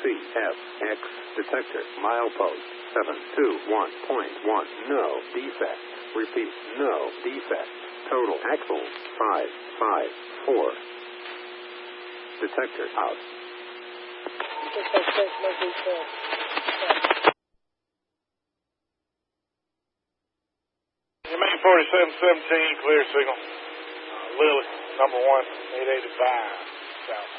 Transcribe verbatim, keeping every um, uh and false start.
F X detector milepost seven two one point one. No defect. Repeat, no defect. Total axles five five four. Detector out. You made forty-seven seventeen, clear signal. Uh, Lily, number one, eight eighty-five, south.